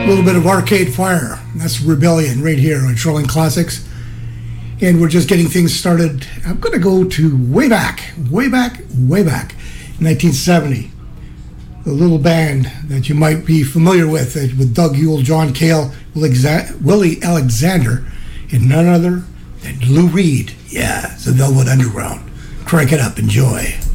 A little bit of Arcade Fire. That's Rebellion right here on Shoreline Classics. And we're just getting things started. I'm going to go to way back, 1970. The little band that you might be familiar with Doug Yule, John Cale, Willie Alexander, and none other than Lou Reed. Yeah, it's the Velvet Underground. Crank it up, enjoy.